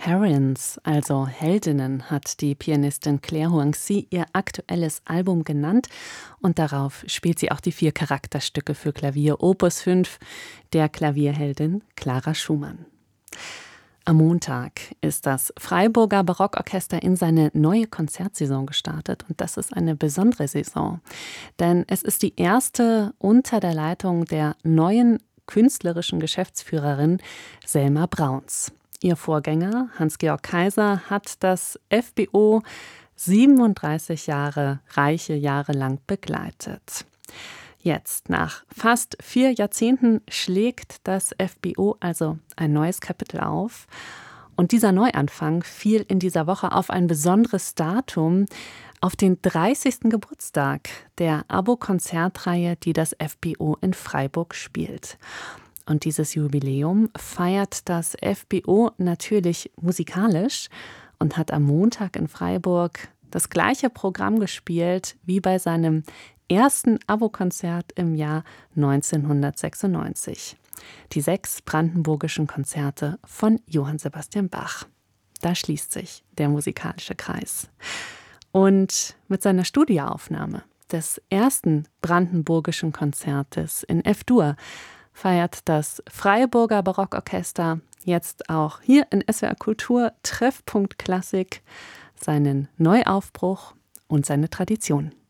Heroines, also Heldinnen, hat die Pianistin Claire Huangzi ihr aktuelles Album genannt und darauf spielt sie auch die 4 Charakterstücke für Klavier Opus 5 der Klavierheldin Clara Schumann. Am Montag ist das Freiburger Barockorchester in seine neue Konzertsaison gestartet und das ist eine besondere Saison, denn es ist die erste unter der Leitung der neuen künstlerischen Geschäftsführerin Selma Brauns. Ihr Vorgänger, Hans-Georg Kaiser, hat das FBO 37 reiche Jahre lang begleitet. Jetzt, nach fast 4 Jahrzehnten, schlägt das FBO also ein neues Kapitel auf. Und dieser Neuanfang fiel in dieser Woche auf ein besonderes Datum, auf den 30. Geburtstag der Abo-Konzertreihe, die das FBO in Freiburg spielt. Und dieses Jubiläum feiert das FBO natürlich musikalisch und hat am Montag in Freiburg das gleiche Programm gespielt wie bei seinem ersten Abo-Konzert im Jahr 1996. Die 6 brandenburgischen Konzerte von Johann Sebastian Bach. Da schließt sich der musikalische Kreis. Und mit seiner Studioaufnahme des ersten brandenburgischen Konzertes in F-Dur feiert das Freiburger Barockorchester jetzt auch hier in SWR Kultur Treffpunkt Klassik seinen Neuaufbruch und seine Tradition.